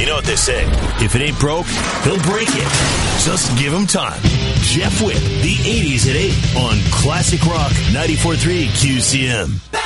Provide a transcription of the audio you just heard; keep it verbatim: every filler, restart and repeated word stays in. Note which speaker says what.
Speaker 1: You know what they say. If it ain't broke, he'll break it. Just give him time. Jeff Witt, the eighties at eight on Classic Rock ninety-four point three Q C M.